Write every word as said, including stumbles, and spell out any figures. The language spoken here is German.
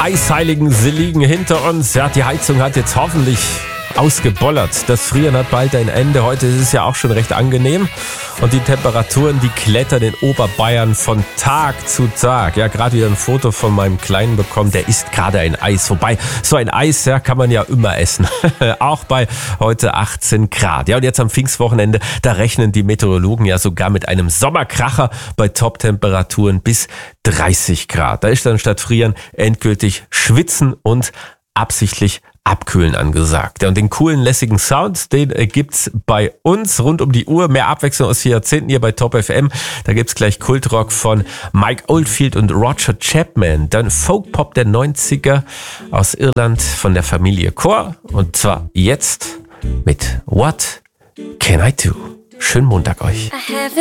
Eisheiligen, sie liegen hinter uns. Ja, die Heizung hat jetzt hoffentlich ausgebollert. Das Frieren hat bald ein Ende. Heute ist es ja auch schon recht angenehm. Und die Temperaturen, die klettern in Oberbayern von Tag zu Tag. Ja, gerade wieder ein Foto von meinem Kleinen bekommen. Der isst gerade ein Eis. Wobei, so ein Eis, ja, kann man ja immer essen. Auch bei heute achtzehn Grad. Ja, und jetzt am Pfingstwochenende, da rechnen die Meteorologen ja sogar mit einem Sommerkracher bei Top-Temperaturen bis dreißig Grad. Da ist dann statt Frieren endgültig Schwitzen und absichtlich Abkühlen angesagt. Ja, und den coolen, lässigen Sound, den äh, gibt's bei uns rund um die Uhr. Mehr Abwechslung aus vier Jahrzehnten hier bei Top F M. Da gibt's gleich Kultrock von Mike Oldfield und Roger Chapman. Dann Folkpop der neunziger aus Irland von der Familie Core. Und zwar jetzt mit What Can I Do? Schönen Montag euch.